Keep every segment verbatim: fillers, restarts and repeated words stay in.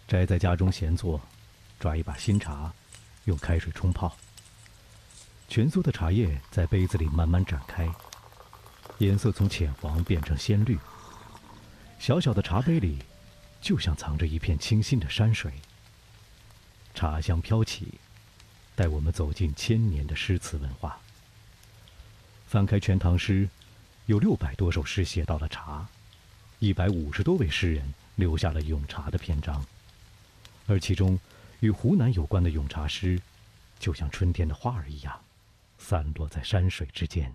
宅在家中闲坐，抓一把新茶，用开水冲泡。蜷缩的茶叶在杯子里慢慢展开，颜色从浅黄变成鲜绿。小小的茶杯里，就像藏着一片清新的山水。茶香飘起，带我们走进千年的诗词文化。翻开《全唐诗》，有六百多首诗写到了茶，一百五十多位诗人留下了咏茶的篇章。而其中与湖南有关的咏茶诗，就像春天的花儿一样，散落在山水之间。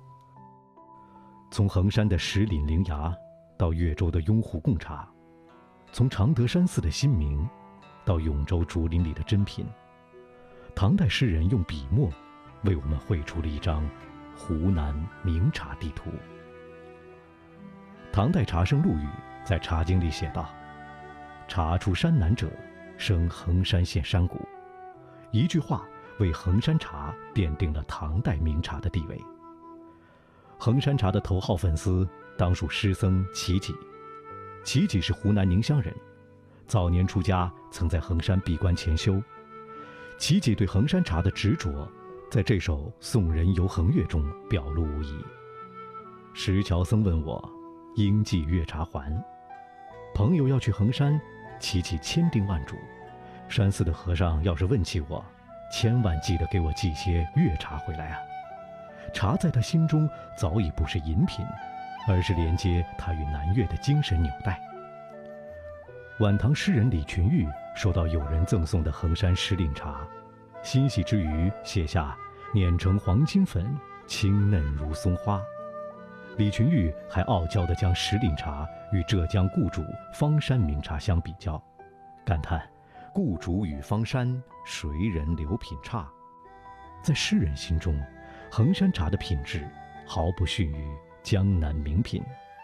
从衡山的石岭灵崖到岳州的雍湖贡茶，从常德山寺的新名到永州竹林里的珍品，唐代诗人用笔墨为我们绘出了一张湖南名茶地图。唐代茶圣陆羽在《茶经》里写道：茶出山南者，生衡山县山谷。一句话为衡山茶奠定了唐代名茶的地位。衡山茶的头号粉丝当属诗僧齐己。齐己是湖南宁乡人，早年出家曾在衡山闭关潜修。齐己对衡山茶的执着，在这首《送人游衡岳》中表露无遗。石桥僧问我，应寄月茶还。朋友要去衡山，齐己千叮万嘱，山寺的和尚要是问起我，千万记得给我寄些月茶回来啊！茶在他心中早已不是饮品，而是连接他与南岳的精神纽带。晚唐诗人李群玉收到友人赠送的衡山石岭茶，欣喜之余写下碾成黄金粉，清嫩如松花。李群玉还傲娇地将石岭茶与浙江固渚方山名茶相比较，感叹固渚与方山，谁人留品差。在诗人心中，衡山茶的品质毫不逊于江南名品。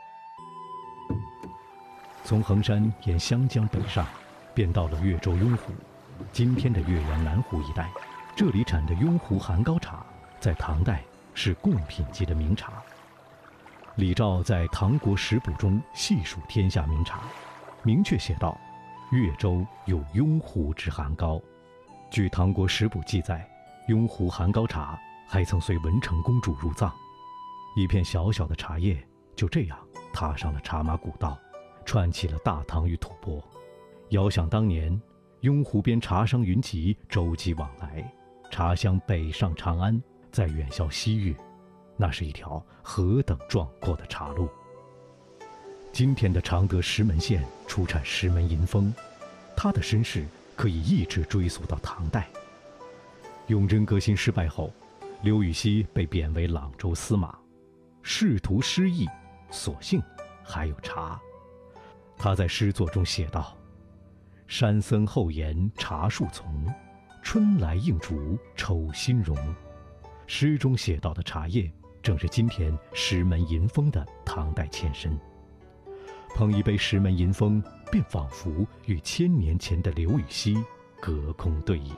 从衡山沿湘江北上，便到了岳州雍湖，今天的岳阳南湖一带。这里产的雍湖含膏茶，在唐代是贡品级的名茶。李肇在《唐国食补》中细数天下名茶，明确写道：岳州有雍湖之含膏。据《唐国食补》记载，雍湖含膏茶还曾随文成公主入藏。一片小小的茶叶就这样踏上了茶马古道，串起了大唐与吐蕃。遥想当年，雍湖边茶商云集，舟楫往来，茶香北上长安，再远销西域，那是一条何等壮阔的茶路。今天的常德石门县出产石门银峰，它的身世可以一直追溯到唐代。永贞革新失败后，刘禹锡被贬为朗州司马，仕途失意，所幸还有茶。他在诗作中写道：山僧后檐茶树丛，春来映烛抽新容。诗中写到的茶叶，正是今天石门银峰的唐代前身。捧一杯石门银峰，便仿佛与千年前的刘禹锡隔空对饮。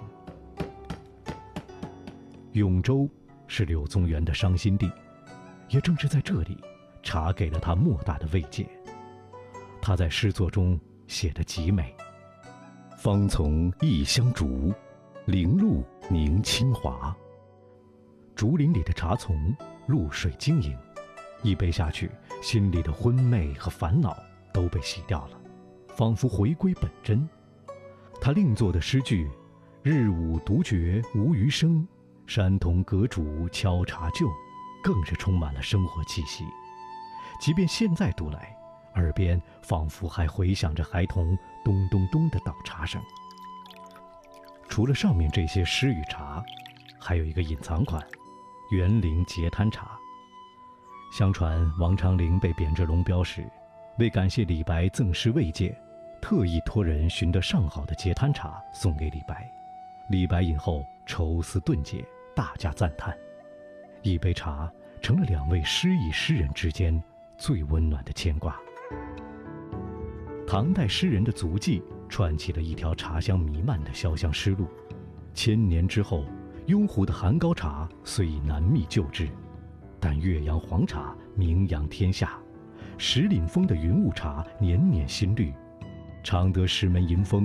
永州是柳宗元的伤心地，也正是在这里，茶给了他莫大的慰藉。他在诗作中写得极美：芳丛异香竹，林露凝清华。竹林里的茶丛露水晶莹，一杯下去，心里的昏昧和烦恼都被洗掉了，仿佛回归本真。他另作的诗句：日午独觉无余声，山童隔竹敲茶旧，更是充满了生活气息。即便现在读来，耳边仿佛还回响着孩童咚咚咚的倒茶声。除了上面这些诗与茶，还有一个隐藏款园林截滩茶。相传王昌龄被贬至龙标时，为感谢李白赠诗慰藉，特意托人寻得上好的截滩茶送给李白。李白饮后愁思顿解，大加赞叹。一杯茶成了两位诗意诗人之间最温暖的牵挂。唐代诗人的足迹串起了一条茶香弥漫的潇湘诗路。千年之后，雍湖的含膏茶虽已难觅旧知，但岳阳黄茶名扬天下，石岭峰的云雾茶年年新绿，常德石门银峰